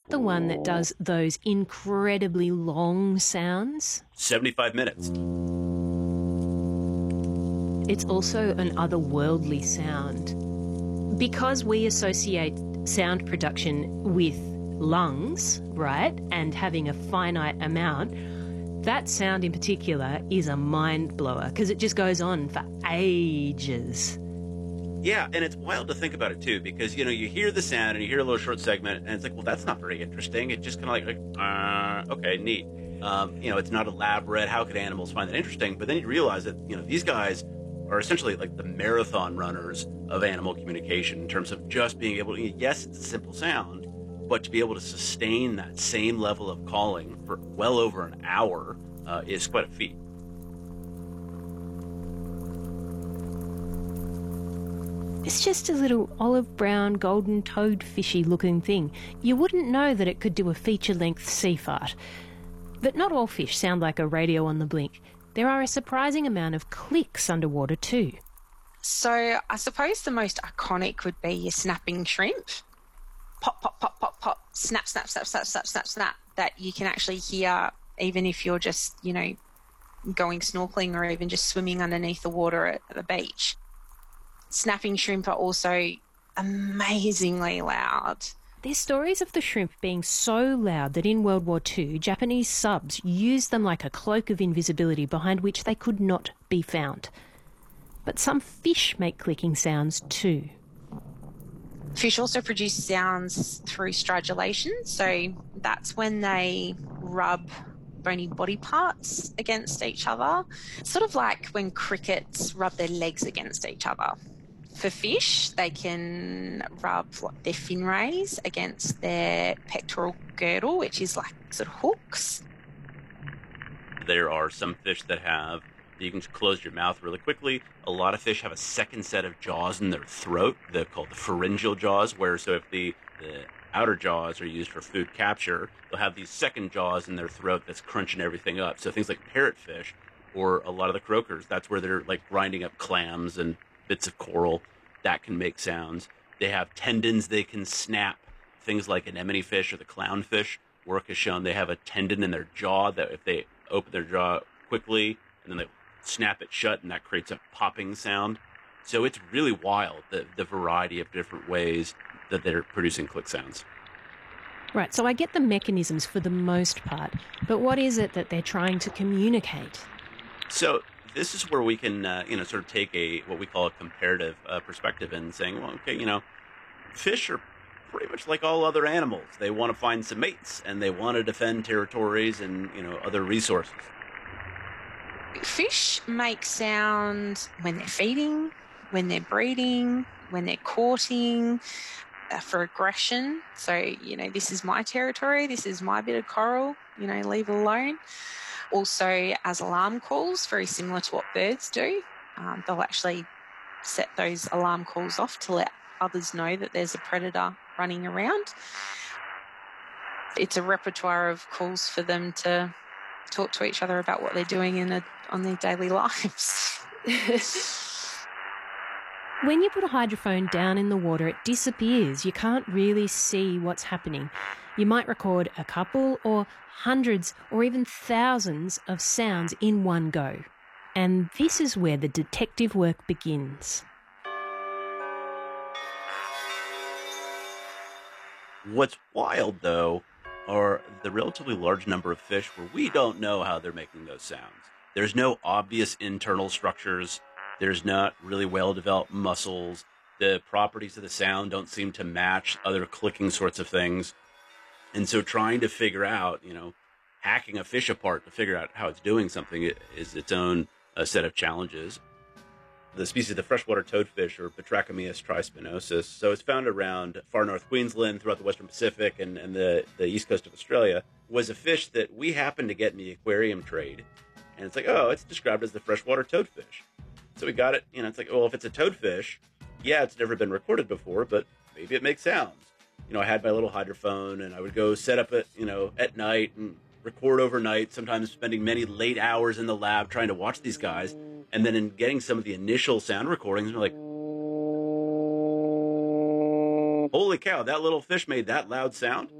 the one that does those incredibly long sounds? 75 minutes. It's also an otherworldly sound. Because we associate sound production with lungs, right, and having a finite amount, that sound in particular is a mind blower because it just goes on for ages. Yeah, and it's wild to think about it too, because you hear the sound and you hear a little short segment, and it's like, well, that's not very interesting. It just kind of okay, neat. It's not elaborate. How could animals find that interesting? But then you realize that these guys are essentially like the marathon runners of animal communication in terms of just being able to. Yes, it's a simple sound, but to be able to sustain that same level of calling for well over an hour is quite a feat. It's just a little olive brown, golden toadfishy looking thing. You wouldn't know that it could do a feature-length sea fart. But not all fish sound like a radio on the blink. There are a surprising amount of clicks underwater too. So I suppose the most iconic would be your snapping shrimp. Pop, pop, pop, pop, pop, snap, snap, snap, snap, snap, snap, snap, that you can actually hear even if you're just, going snorkeling or even just swimming underneath the water at the beach. Snapping shrimp are also amazingly loud. There's stories of the shrimp being so loud that in World War II, Japanese subs used them like a cloak of invisibility behind which they could not be found. But some fish make clicking sounds too. Fish also produce sounds through stridulation, so that's when they rub bony body parts against each other, sort of like when crickets rub their legs against each other. For fish, they can rub their fin rays against their pectoral girdle, which is like sort of hooks. There are some fish that you can close your mouth really quickly. A lot of fish have a second set of jaws in their throat. They're called the pharyngeal jaws, so if the outer jaws are used for food capture, they'll have these second jaws in their throat that's crunching everything up. So things like parrotfish or a lot of the croakers, that's where they're like grinding up clams and bits of coral that can make sounds. They have tendons they can snap. Things like anemone fish or the clownfish, work has shown they have a tendon in their jaw that if they open their jaw quickly and then they snap it shut, and that creates a popping sound. So it's really wild, the variety of different ways that they're producing click sounds. Right, so I get the mechanisms for the most part, but what is it that they're trying to communicate? So this is where we can, sort of take what we call a comparative perspective and saying, well, okay, fish are pretty much like all other animals. They want to find some mates and they want to defend territories and, other resources. Fish make sound when they're feeding, when they're breeding, when they're courting, for aggression. So, this is my territory, this is my bit of coral, leave it alone. Also as alarm calls, very similar to what birds do. They'll actually set those alarm calls off to let others know that there's a predator running around. It's a repertoire of calls for them to talk to each other about what they're doing on their daily lives. When you put a hydrophone down in the water, it disappears. You can't really see what's happening. You might record a couple or hundreds or even thousands of sounds in one go. And this is where the detective work begins. What's wild, though, are the relatively large number of fish where we don't know how they're making those sounds. There's no obvious internal structures. There's not really well-developed muscles. The properties of the sound don't seem to match other clicking sorts of things. And so trying to figure out, hacking a fish apart to figure out how it's doing something is its own set of challenges. The species of the freshwater toadfish, or Batrachomeus trispinosus, so it's found around far north Queensland, throughout the Western Pacific, and the east coast of Australia, was a fish that we happened to get in the aquarium trade. And it's like, oh, it's described as the freshwater toadfish. So we got it, it's like, well, if it's a toadfish, yeah, it's never been recorded before, but maybe it makes sounds. I had my little hydrophone, and I would go set up it, at night and record overnight, sometimes spending many late hours in the lab trying to watch these guys. And then in getting some of the initial sound recordings, we're like, holy cow, that little fish made that loud sound?